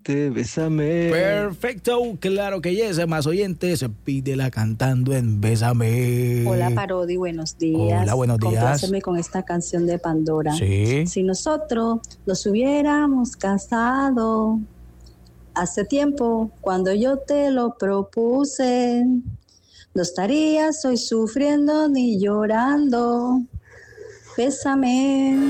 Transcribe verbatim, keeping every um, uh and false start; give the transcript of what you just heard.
Bésame. Perfecto, claro que yes, más oyentes, pídela cantando en Bésame. Hola Parodi, buenos días. Hola, buenos días. Compláceme con esta canción de Pandora. Sí. Si nosotros nos hubiéramos casado hace tiempo, cuando yo te lo propuse, no estarías hoy sufriendo ni llorando. Bésame.